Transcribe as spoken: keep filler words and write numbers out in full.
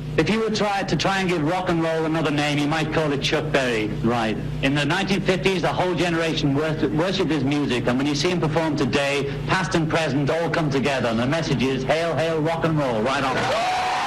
If you were try to try and give rock and roll another name, you might call it Chuck Berry. Right. In the nineteen fifties, the whole generation worshipped his music, and when you see him perform today, past and present all come together, and the message is, hail, hail, rock and roll, right on.